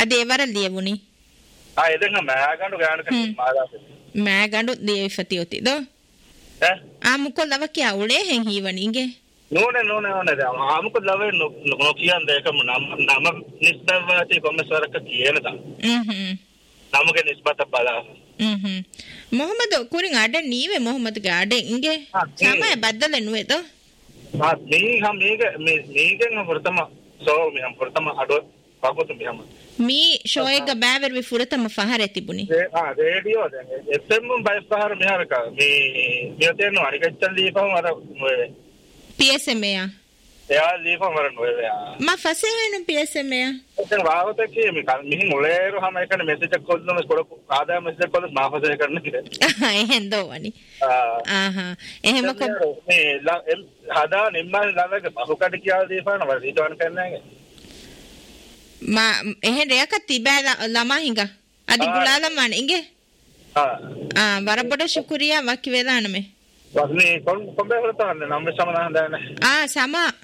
අදේවර ලියවුනි එදෙන්න මෑගඬු ගානක මෑගඬු ලියවිෆතියොතිද ආමුකො ලව කියවුලේ හෙන් හීවනිගේ නෝනේ ආමුකො ලව නොකියන් දෙකම නම නිස්බවති කොමසරක කියනද නමගේ නිස්බත බලා මොහමද කුරින් අඩ නීවේ මොහමදගේ අඩ ඉගේ සමය බද්දල නුවේද මේගෙන් පුරතම සෝ මිහම් පුරතම අඩෝ පකුතු මිහම මේ ෂෝයක බෑවර් වි පුරතම ෆහර තිබුණි රේඩියෝ දැන් එෆ්එම් බයිස් පහර මිහරක මේ තේරෙන අනිකච්චන් දීපම අර PSM යා එයා දීපම වර නොවේ මා ෆසේ වෙන PSM යා දැන් වාවත කී මිහින් ඔලේරු හැම එකනේ මෙසේජ් එක කොල්ලම කොඩ ආදා මෙසේජ් කොල්ල මා ෆසේ කරන්න කියලා එහෙන් දෝවනි එහෙම කො මේ හදා නිම්මල් ළඟ බහුකට කියලා දීපන වර ඊටවන කරන්නේ මා එහෙන් රයක තිබෑ ළමා හිඟා අදි ගුලාල මන ඉගේ වරබඩ ශුක්‍රියා වකි වේලානමේ වස්නේ කොම්බේ හරතන්න නම් සමනහන් දාන සම